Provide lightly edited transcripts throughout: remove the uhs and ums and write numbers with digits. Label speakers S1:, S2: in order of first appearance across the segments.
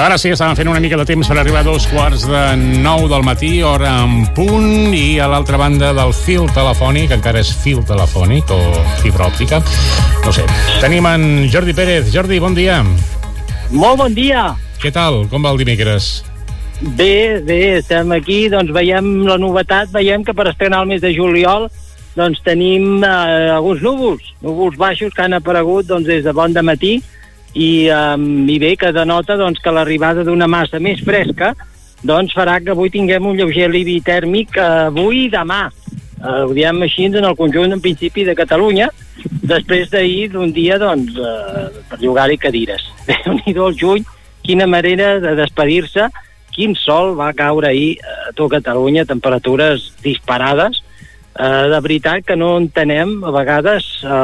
S1: Ara sí, estàvem fent una mica de temps per arribar a 8:45 del matí, hora en punt, i a l'altra banda del fil telefònic, encara és fil telefònic o fibra òptica, no sé. Tenim en Jordi Pérez. Jordi, bon dia.
S2: Molt bon dia.
S1: Què tal? Com va el dimecres?
S2: Bé, estem aquí, doncs veiem la novetat, veiem que per estrenar el mes de juliol doncs tenim alguns núvols baixos que han aparegut doncs, des de bon dematí i bé, que denota doncs, que l'arribada d'una massa més fresca doncs farà que avui tinguem un lleuger alivi tèrmic avui i demà. Ho diem així en el conjunt, en principi, de Catalunya, després d'ahir d'un dia doncs, per llogar-hi cadires. Déu-n'hi-do el juny, quina manera de despedir-se, quin sol va caure ahir a tot Catalunya, temperatures disparades. De veritat que no entenem a vegades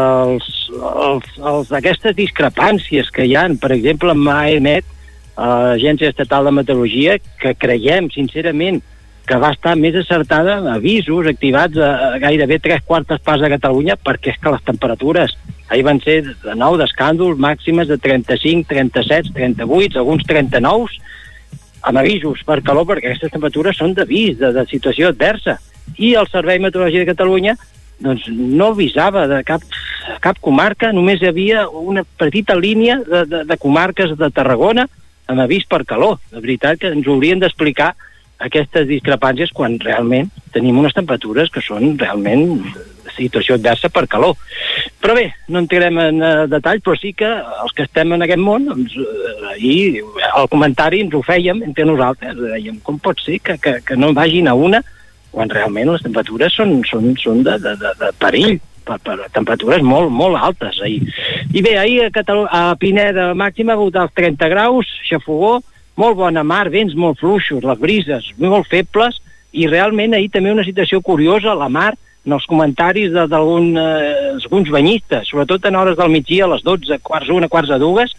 S2: aquestes discrepàncies que hi ha, per exemple, amb AEMET, l'Agència Estatal de Meteorologia, que creiem, sincerament, que va estar més acertada amb avisos activats a gairebé 3/4 parts de Catalunya, perquè és que les temperatures ahir van ser de nou d'escàndols, màximes de 35, 37, 38, alguns 39, amb avisos per calor, perquè aquestes temperatures són d'avís, de situació adversa. I el Servei Meteorològic de Catalunya doncs, no avisava de cap comarca, només hi havia una petita línia de comarques de Tarragona amb avís per calor. De veritat que ens haurien d'explicar aquestes discrepàncies quan realment tenim unes temperatures que són realment situació adversa per calor. Però bé, no entrarem en detall, però sí que els que estem en aquest món, doncs, ahir el comentari ens ho fèiem entre nosaltres, dèiem, com pot ser que no vagin a una quan realment les temperatures són de perill, per temperatures molt, molt altes ahir. I bé, ahir a Pineda màxima ha hagut els 30 graus, xafogó, molt bona mar, vents molt fluixos, les brises molt febles, i realment ahir també una situació curiosa, la mar, en els comentaris d'alguns banyistes, sobretot en hores del migdia, a les 12, quarts d'una, quarts de dues,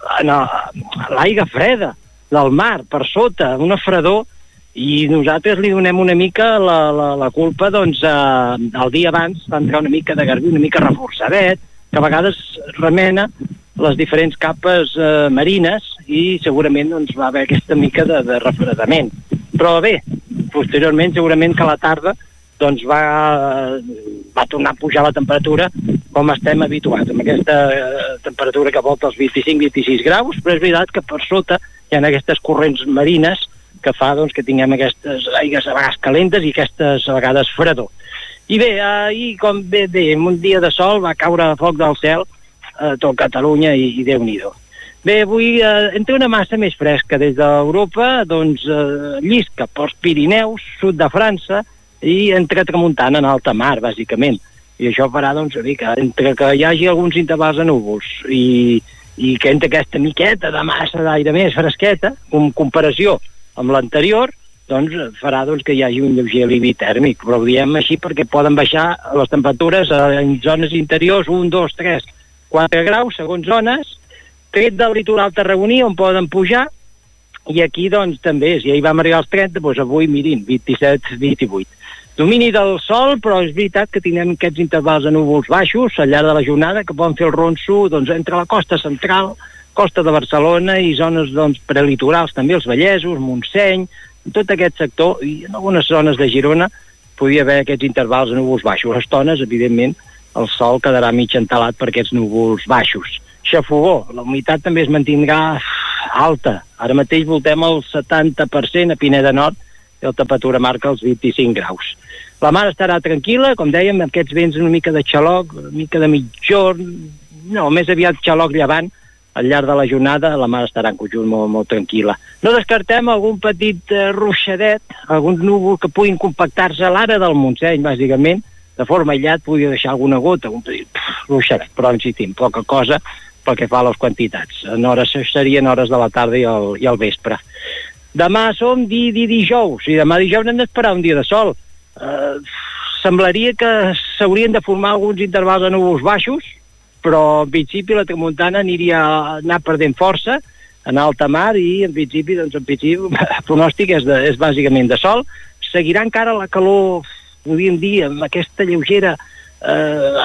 S2: l'aigua freda del mar, per sota, una fredor, i nosaltres li donem una mica la culpa, doncs, el dia abans va entrar una mica de garbí, una mica reforçadet, que a vegades remena les diferents capes marines i segurament doncs, va haver aquesta mica de refredament. Però bé, posteriorment, segurament que a la tarda doncs, va tornar a pujar la temperatura com estem habituats, amb aquesta temperatura que volta els 25-26 graus, però és veritat que per sota hi ha aquestes corrents marines que fa doncs, que tinguem aquestes aigües a vegades calentes i aquestes a vegades fredor. I bé, ahir, com bé, un dia de sol va caure a foc del cel a tot Catalunya i Déu-n'hi-do. Bé, avui entra una massa més fresca des d'Europa, doncs llisca pels Pirineus, sud de França, i entra tramuntant en alta mar, bàsicament. I això farà, doncs, entre que hi hagi alguns intervals de núvols i que entra aquesta miqueta de massa d'aire més fresqueta, en comparació amb l'anterior, doncs farà que hi hagi un lleuger alivi tèrmic, però ho diem així perquè poden baixar les temperatures en zones interiors 1, 2, 3, 4 graus, segons zones, tret del litoral tarragoní on poden pujar, i aquí doncs també, si ahir vam arribar als 30, doncs avui mirin, 27, 28. Domini del sol, però és veritat que tindrem aquests intervals de núvols baixos al llarg de la jornada que poden fer el ronso doncs, entre la costa central, costa de Barcelona i zones doncs, prelitorals, també els Vallesos, Montseny, tot aquest sector, i en algunes zones de Girona podria haver aquests intervals de núvols baixos. A estones, evidentment, el sol quedarà mig entelat per aquests núvols baixos. Xafogó, la humitat també es mantindrà alta. Ara mateix voltem el 70% a Pineda Nord i la temperatura marca els 25 graus. La mar estarà tranquil·la, com dèiem, amb aquests vents una mica de xaloc, una mica de mitjorn, no, més aviat xaloc llevant. Al llarg de la jornada la mar estarà en conjunt molt, molt tranquil·la. No descartem algun petit ruixadet, alguns núvols que puguin compactar-se a l'ara del Montseny, bàsicament, de forma aïllat podria deixar alguna gota, un petit ruixadet, però insistim, poca cosa pel que fa a les quantitats. Serien hores de la tarda i el vespre. Demà som dijous, i demà dijous hem d'esperar un dia de sol. Semblaria que s'haurien de formar alguns intervals de núvols baixos, però en principi la tramuntana anar perdent força en alta mar i en principi el pronòstic és bàsicament de sol. Seguirà encara la calor, podríem dir, amb aquesta lleugera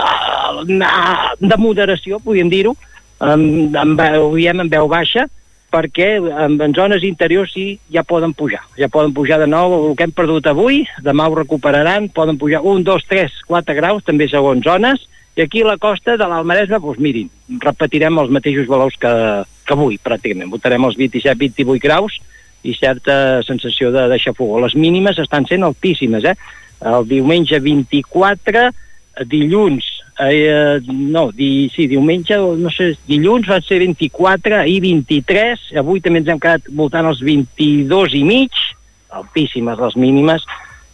S2: de moderació, podríem dir-ho, ho diem en veu baixa, perquè en zones interiors sí ja poden pujar de nou. El que hem perdut avui, demà ho recuperaran, poden pujar 1, 2, 3, 4 graus, també segons zones, i aquí a la costa de l'Alt Maresme, doncs mirin, repetirem els mateixos valors que avui, pràcticament. Votarem els 27-28 graus i certa sensació de xafogor. Les mínimes estan sent altíssimes, El diumenge 24, dilluns, diumenge, no sé, dilluns van ser 24, ahir 23, avui també ens hem quedat voltant els 22 i mig, altíssimes les mínimes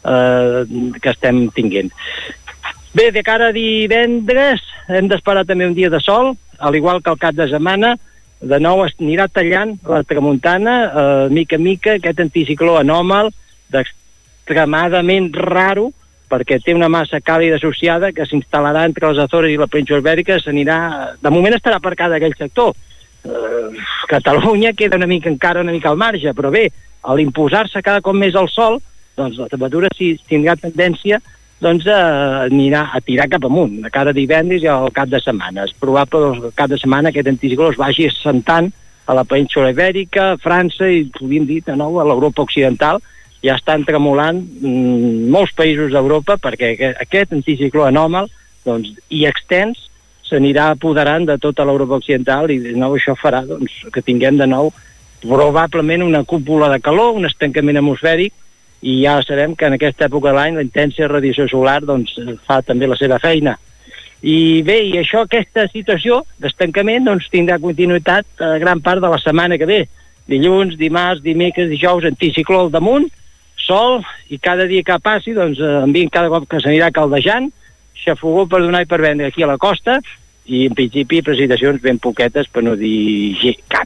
S2: que estem tinguent. Bé, de cara a divendres hem d'esperar també un dia de sol, al igual que el cap de setmana, de nou anirà tallant la tramuntana, mica en mica, aquest anticicló anòmal d'extremadament raro, perquè té una massa càlida associada que s'instal·larà entre les Açores i la península Ibèrica, de moment estarà aparcada aquell sector. Catalunya queda encara una mica al marge, però bé, a l'imposar-se cada cop més el sol, doncs la temperatura tindrà tendència anirà a tirar cap amunt, de cara a divendres i al cap de setmana. És probable que el cap de setmana aquest anticicló es vagi assentant a la península Ibèrica, a França i, podríem dir, de nou, a l'Europa occidental. Ja estan tremolant molts països d'Europa perquè aquest anticicló anòmal i extens s'anirà apoderant de tota l'Europa occidental i de nou això farà que tinguem de nou probablement una cúpula de calor, un estancament atmosfèric, i ja sabem que en aquesta època de l'any la intensa radiació solar fa també la seva feina. I bé, i aquesta situació d'estancament tindrà continuïtat gran part de la setmana que ve. Dilluns, dimarts, dimecres, dijous, anticicló al damunt, sol, i cada dia que passi, ambient cada cop que s'anirà caldejant, xafogó per donar i per vendre aquí a la costa, i en principi precipitacions ben poquetes, per no dir cap.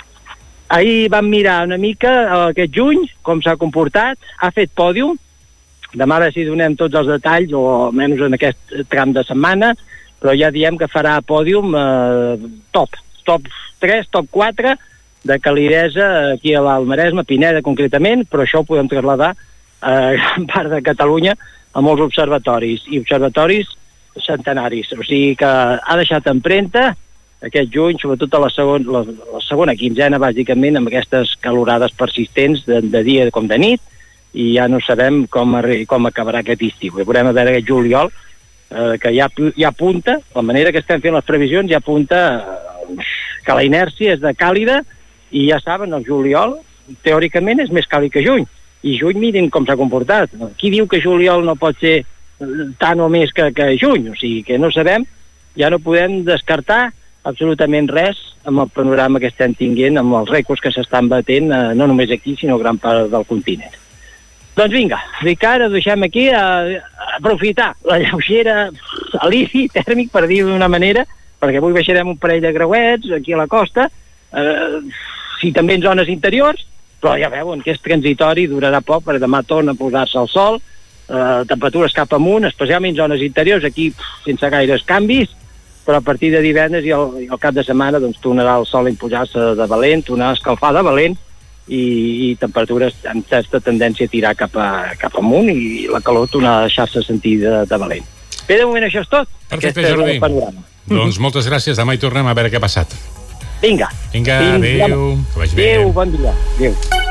S2: Ahir vam mirar una mica aquest juny, com s'ha comportat, ha fet pòdium, demà a veure si donem tots els detalls, o almenys en aquest tram de setmana, però ja diem que farà pòdium top 3, top 4, de calidesa aquí a l'Alt Maresme, Pineda concretament, però això ho podem traslladar a gran part de Catalunya a molts observatoris, i observatoris centenaris. O sigui que ha deixat empremta aquest juny, sobretot a la segona quinzena, bàsicament, amb aquestes calorades persistents de dia com de nit, i ja no sabem com acabarà aquest estiu. Veurem a veure aquest juliol, que ja apunta, la manera que estem fent les previsions, ja apunta que la inèrcia és de càlida, i ja saben, el juliol, teòricament, és més càlid que juny. I juny, mirin com s'ha comportat. Qui diu que juliol no pot ser tant o més que juny? O sigui, que no sabem, ja no podem descartar absolutament res amb el panorama que estem tinguent, amb els rècords que s'estan batent, no només aquí, sinó gran part del continent. Doncs vinga, Ricard, deixem aquí a aprofitar la lleugera alivi tèrmic, per dir d'una manera, perquè avui baixarem un parell de grauets aquí a la costa, sí, també en zones interiors, però ja veuen que és transitori, durarà poc, perquè demà torna a posar-se el sol, temperatures cap amunt, especialment en zones interiors, aquí sense gaires canvis, però a partir de divendres i el cap de setmana tornarà el sol a imposar-se de valent, tornarà a escalfar de valent, i temperatures amb certa tendència a tirar cap amunt, i la calor tornarà a deixar-se sentir de valent. Bé, de moment això és tot.
S1: Perfecte, Jordi. Doncs moltes gràcies, demà hi tornem a veure què ha passat.
S2: Vinga,
S1: adéu, que vagi bé.
S2: Adéu, bon dia. Adéu.